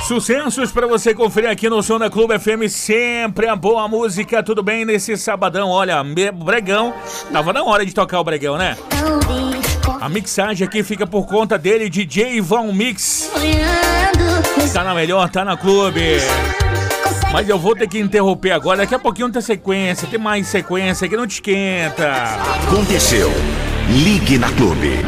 Sucessos pra você conferir aqui no Som da Clube FM, sempre a boa música, tudo bem nesse sabadão. Olha, Bregão, tava na hora de tocar o Bregão, né? A mixagem aqui fica por conta dele, DJ Von Mix. Tá na melhor, tá na Clube. Mas eu vou ter que interromper agora, daqui a pouquinho tem sequência, tem mais sequência que não te esquenta. Aconteceu, ligue na Clube.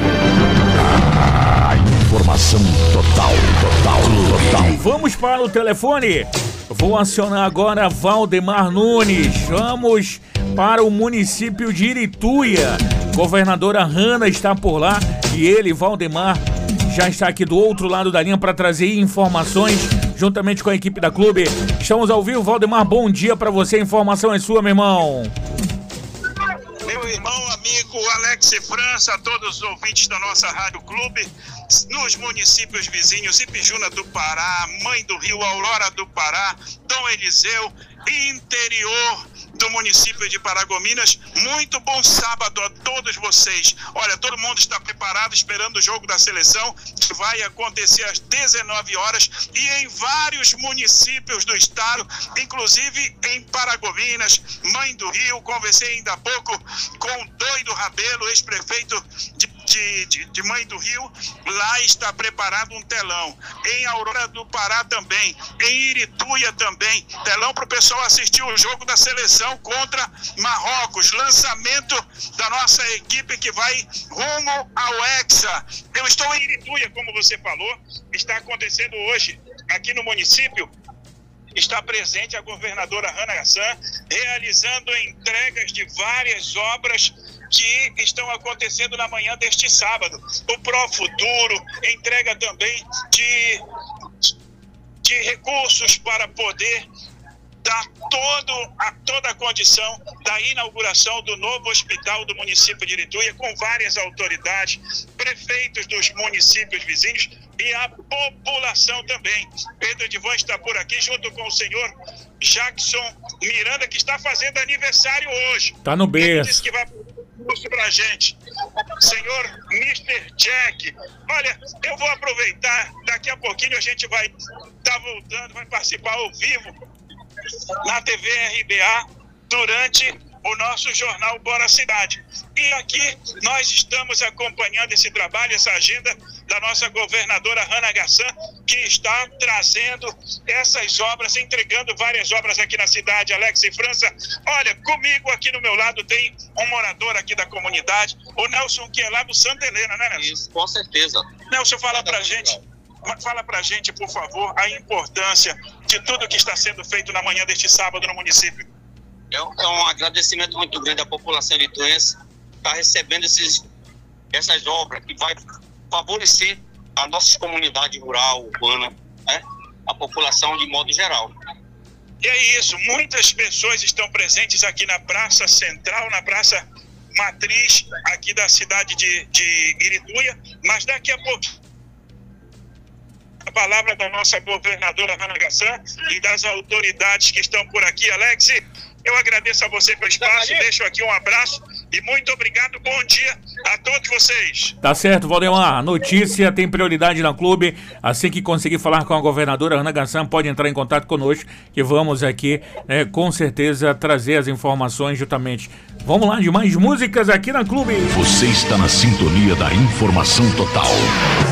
Informação total. Vamos para o telefone. Vou acionar agora Valdemar Nunes. Vamos para o município de Irituia. Governadora Hanna está por lá e ele, Valdemar, já está aqui do outro lado da linha para trazer informações juntamente com a equipe da Clube. Estamos ao vivo, Valdemar, bom dia para você. A informação é sua, meu irmão. Meu irmão, amigo Alex França, todos os ouvintes da nossa Rádio Clube, nos municípios vizinhos, Ipijuna do Pará, Mãe do Rio, Aurora do Pará, Dom Eliseu, interior do município de Paragominas. Muito bom sábado a todos vocês. Olha, todo mundo está preparado esperando o jogo da seleção, que vai acontecer às 19 horas e em vários municípios do estado, inclusive em Paragominas, Mãe do Rio. Conversei ainda há pouco com o Doido Rabelo, ex-prefeito de Mãe do Rio. Lá está preparado um telão. Em Aurora do Pará também, em Irituia também, telão para o pessoal assistir o jogo da seleção contra Marrocos, lançamento da nossa equipe que vai rumo ao Hexa. Eu estou em Irituia, como você falou, está acontecendo hoje aqui no município. Está presente a governadora Hanna Gassan, realizando entregas de várias obras que estão acontecendo na manhã deste sábado. O Profuturo entrega também de recursos para poder dar toda a condição da inauguração do novo hospital do município de Irituia, com várias autoridades, prefeitos dos municípios vizinhos e a população também. Pedro Edivan está por aqui junto com o senhor Jackson Miranda, que está fazendo aniversário hoje. Tá no berço. Ele disse que vai curso pra gente. Senhor Mr. Jack, olha, eu vou aproveitar, daqui a pouquinho a gente vai estar voltando, vai participar ao vivo na TV RBA durante o nosso jornal Bora Cidade. E aqui nós estamos acompanhando esse trabalho, essa agenda da nossa governadora Hanna Gassan, que está trazendo essas obras, entregando várias obras aqui na cidade. Alex e França, olha, comigo aqui no meu lado tem um morador aqui da comunidade, o Nelson, que é lá do Santa Helena, né, Nelson? Isso, com certeza. Nelson, fala pra gente, por favor, a importância de tudo que está sendo feito na manhã deste sábado no município. É um agradecimento muito grande à população irituense estar recebendo essas obras que vai favorecer a nossa comunidade rural, urbana, né? A população de modo geral. E é isso, muitas pessoas estão presentes aqui na Praça Central, na Praça Matriz, aqui da cidade de Irituia, mas daqui a pouco a palavra da nossa governadora Hanna Gassan e das autoridades que estão por aqui. Alex, eu agradeço a você pelo espaço, deixo aqui um abraço e muito obrigado, bom dia a todos vocês. Tá certo, Valdemar, a notícia tem prioridade na Clube. Assim que conseguir falar com a governadora Hanna Gassan, pode entrar em contato conosco, que vamos aqui, com certeza, trazer as informações justamente. Vamos lá, de mais músicas aqui na Clube. Você está na sintonia da Informação Total.